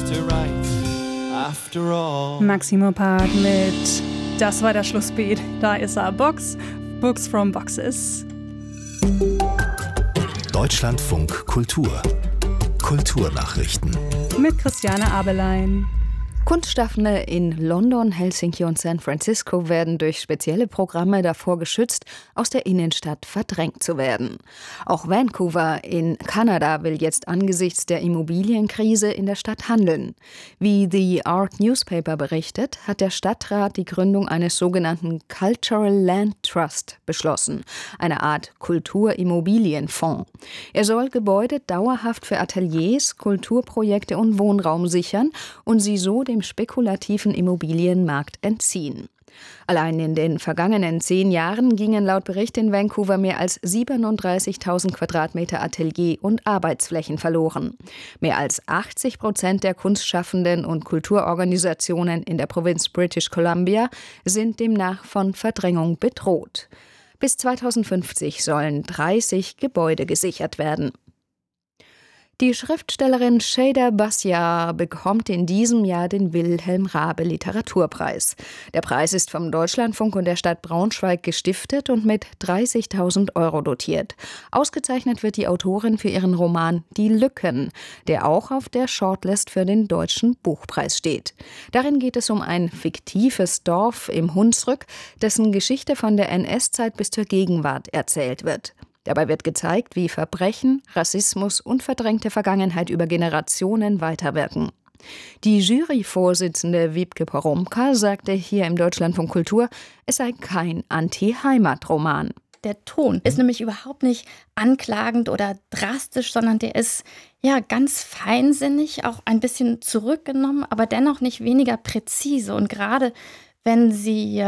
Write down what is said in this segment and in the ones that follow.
to write after all. Maximo Park mit Das war der Schlussbeat. Da ist er. Books from Boxes. Deutschlandfunk Kultur. Kulturnachrichten. Mit Christiane Abelein. Kunstschaffende in London, Helsinki und San Francisco werden durch spezielle Programme davor geschützt, aus der Innenstadt verdrängt zu werden. Auch Vancouver in Kanada will jetzt angesichts der Immobilienkrise in der Stadt handeln. Wie The Arc Newspaper berichtet, hat der Stadtrat die Gründung eines sogenannten Cultural Land Trust beschlossen, eine Art Kulturimmobilienfonds. Er soll Gebäude dauerhaft für Ateliers, Kulturprojekte und Wohnraum sichern und sie so dem spekulativen Immobilienmarkt entziehen. Allein in den vergangenen 10 Jahren gingen laut Bericht in Vancouver mehr als 37.000 Quadratmeter Atelier- und Arbeitsflächen verloren. Mehr als 80% der Kunstschaffenden und Kulturorganisationen in der Provinz British Columbia sind demnach von Verdrängung bedroht. Bis 2050 sollen 30 Gebäude gesichert werden. Die Schriftstellerin Shada Basiar bekommt in diesem Jahr den Wilhelm Raabe Literaturpreis. Der Preis ist vom Deutschlandfunk und der Stadt Braunschweig gestiftet und mit 30.000 € dotiert. Ausgezeichnet wird die Autorin für ihren Roman Die Lücken, der auch auf der Shortlist für den Deutschen Buchpreis steht. Darin geht es um ein fiktives Dorf im Hunsrück, dessen Geschichte von der NS-Zeit bis zur Gegenwart erzählt wird. Dabei wird gezeigt, wie Verbrechen, Rassismus und verdrängte Vergangenheit über Generationen weiterwirken. Die Juryvorsitzende Wiebke Poromka sagte hier im Deutschlandfunk Kultur, es sei kein Anti-Heimat-Roman. Der Ton ist nämlich überhaupt nicht anklagend oder drastisch, sondern der ist ja ganz feinsinnig, auch ein bisschen zurückgenommen, aber dennoch nicht weniger präzise. Und gerade wenn sie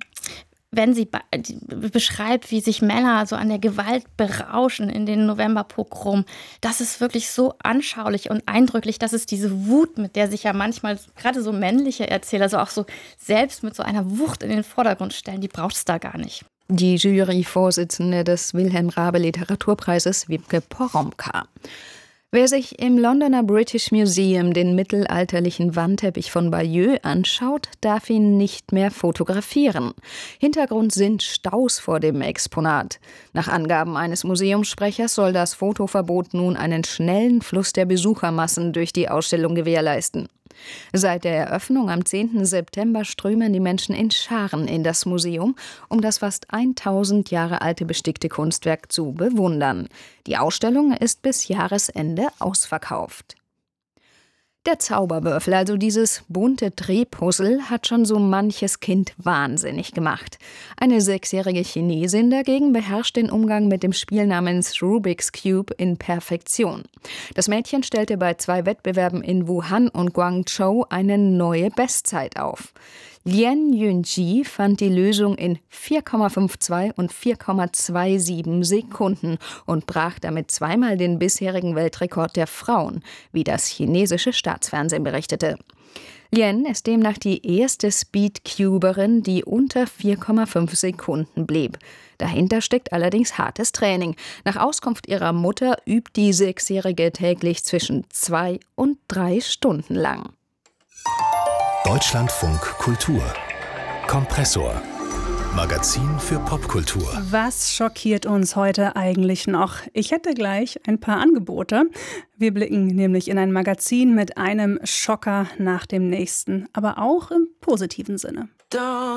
beschreibt, wie sich Männer so an der Gewalt berauschen in den Novemberpogrom, das ist wirklich so anschaulich und eindrücklich, dass es diese Wut, mit der sich ja manchmal gerade so männliche Erzähler so auch so selbst mit so einer Wucht in den Vordergrund stellen, die braucht es da gar nicht. Die Juryvorsitzende des Wilhelm Raabe Literaturpreises, Wiebke Poromka. Wer sich im Londoner British Museum den mittelalterlichen Wandteppich von Bayeux anschaut, darf ihn nicht mehr fotografieren. Hintergrund sind Staus vor dem Exponat. Nach Angaben eines Museumssprechers soll das Fotoverbot nun einen schnellen Fluss der Besuchermassen durch die Ausstellung gewährleisten. Seit der Eröffnung am 10. September strömen die Menschen in Scharen in das Museum, um das fast 1000 Jahre alte bestickte Kunstwerk zu bewundern. Die Ausstellung ist bis Jahresende ausverkauft. Der Zauberwürfel, also dieses bunte Drehpuzzle, hat schon so manches Kind wahnsinnig gemacht. Eine 6-jährige Chinesin dagegen beherrscht den Umgang mit dem Spiel namens Rubik's Cube in Perfektion. Das Mädchen stellte bei 2 Wettbewerben in Wuhan und Guangzhou eine neue Bestzeit auf. Lien Yunji fand die Lösung in 4,52 und 4,27 Sekunden und brach damit zweimal den bisherigen Weltrekord der Frauen, wie das chinesische Staatsfernsehen berichtete. Lien ist demnach die erste Speedcuberin, die unter 4,5 Sekunden blieb. Dahinter steckt allerdings hartes Training. Nach Auskunft ihrer Mutter übt die 6-Jährige täglich zwischen 2 und 3 Stunden lang. Deutschlandfunk Kultur. Kompressor. Magazin für Popkultur. Was schockiert uns heute eigentlich noch? Ich hätte gleich ein paar Angebote. Wir blicken nämlich in ein Magazin mit einem Schocker nach dem nächsten, aber auch im positiven Sinne.